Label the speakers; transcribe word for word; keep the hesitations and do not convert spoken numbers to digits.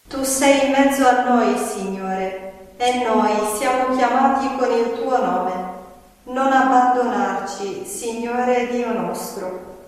Speaker 1: Tu sei in mezzo a noi, Signore, e noi siamo chiamati con il tuo nome. Non abbandonarci, Signore Dio nostro.